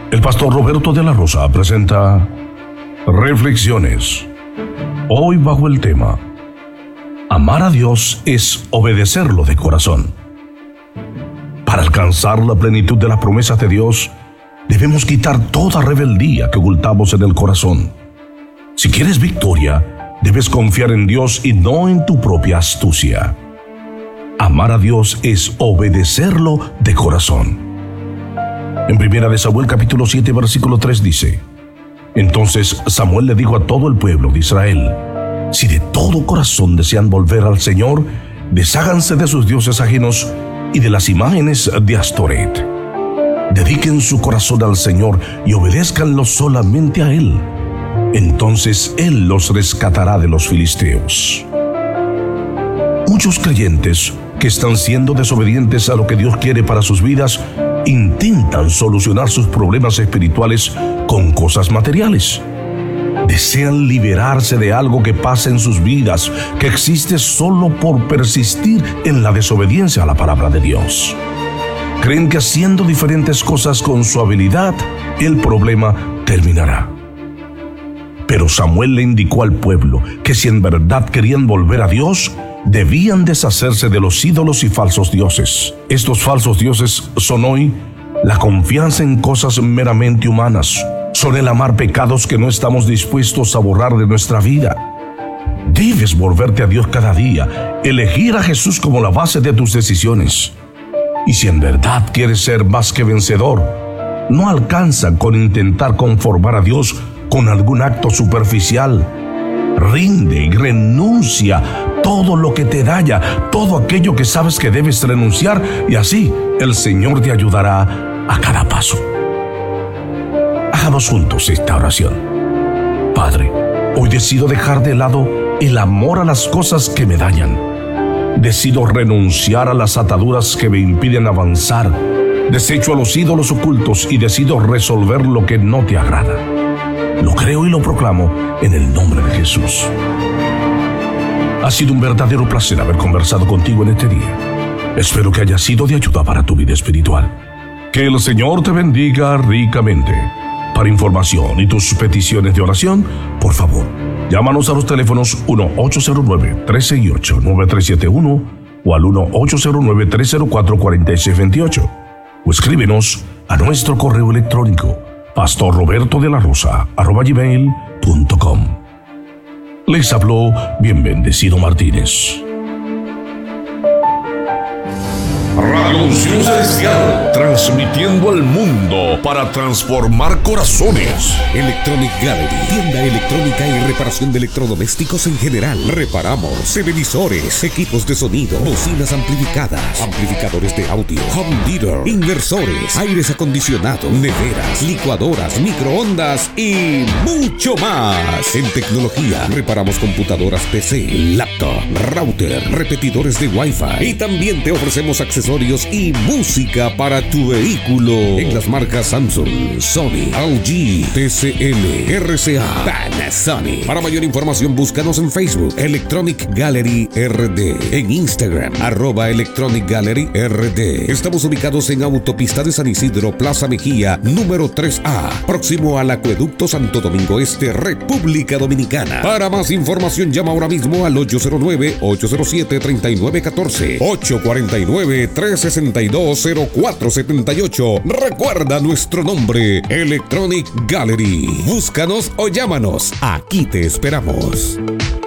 El pastor Roberto de la Rosa presenta Reflexiones. Hoy bajo el tema: amar a Dios es obedecerlo de corazón. Para alcanzar la plenitud de las promesas de Dios, debemos quitar toda rebeldía que ocultamos en el corazón. Si quieres victoria, debes confiar en Dios y no en tu propia astucia. Amar a Dios es obedecerlo de corazón. En 1 Samuel capítulo 7 versículo 3 dice: Entonces Samuel le dijo a todo el pueblo de Israel: si de todo corazón desean volver al Señor, desháganse de sus dioses ajenos y de las imágenes de Astoret. Dediquen su corazón al Señor y obedézcanlo solamente a Él. Entonces Él los rescatará de los filisteos. Muchos creyentes que están siendo desobedientes a lo que Dios quiere para sus vidas intentan solucionar sus problemas espirituales con cosas materiales. Desean liberarse de algo que pasa en sus vidas, que existe solo por persistir en la desobediencia a la palabra de Dios. Creen que haciendo diferentes cosas con su habilidad, el problema terminará. Pero Samuel le indicó al pueblo que si en verdad querían volver a Dios, debían deshacerse de los ídolos y falsos dioses. Estos falsos dioses son hoy la confianza en cosas meramente humanas. Son el amar pecados que no estamos dispuestos a borrar de nuestra vida. Debes volverte a Dios cada día, elegir a Jesús como la base de tus decisiones. Y si en verdad quieres ser más que vencedor, no alcanza con intentar conformar a Dios con algún acto superficial. Rinde y renuncia todo lo que te daña, todo aquello que sabes que debes renunciar, y así el Señor te ayudará a cada paso. Hagamos juntos esta oración. Padre, hoy decido dejar de lado el amor a las cosas que me dañan. Decido renunciar a las ataduras que me impiden avanzar. Desecho a los ídolos ocultos y decido resolver lo que no te agrada. Lo creo y lo proclamo en el nombre de Jesús. Ha sido un verdadero placer haber conversado contigo en este día. Espero que haya sido de ayuda para tu vida espiritual. Que el Señor te bendiga ricamente. Para información y tus peticiones de oración, por favor, llámanos a los teléfonos 1-809-368-9371 o al 1-809-304-4628 o escríbenos a nuestro correo electrónico pastorrobertodelarosa@gmail.com. Les habló bien bendecido Martínez. Radio Unción Celestial, transmitiendo al mundo para transformar corazones. Electronic Gallery, tienda electrónica y reparación de electrodomésticos en general. Reparamos televisores, equipos de sonido, bocinas amplificadas, amplificadores de audio, home theater, inversores, aires acondicionados, neveras, licuadoras, microondas y mucho más. En tecnología, reparamos computadoras PC, laptop, router, repetidores de Wi-Fi y también te ofrecemos accesorios y música para tu vehículo en las marcas Samsung, Sony, LG, TCL, RCA, Panasonic. Para mayor información búscanos en Facebook Electronic Gallery RD, en Instagram @Electronic Gallery RD. Estamos ubicados en Autopista de San Isidro, Plaza Mejía, número 3A, próximo al Acueducto Santo Domingo Este, República Dominicana. Para más información llama ahora mismo al 809-807-3914, 849-362-0478. Recuerda nuestro nombre, Electronic Gallery. Búscanos o llámanos. Aquí te esperamos.